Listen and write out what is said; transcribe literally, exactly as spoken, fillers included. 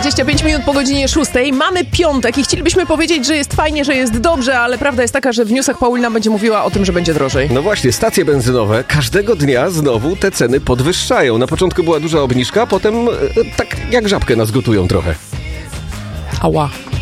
dwadzieścia pięć minut po godzinie szóstej. Mamy piątek i chcielibyśmy powiedzieć, że jest fajnie, że jest dobrze, ale prawda jest taka, że w newsach Paulina będzie mówiła o tym, że będzie drożej. No właśnie, stacje benzynowe każdego dnia znowu te ceny podwyższają. Na początku była duża obniżka, potem e, tak jak żabkę nas gotują trochę. Ała.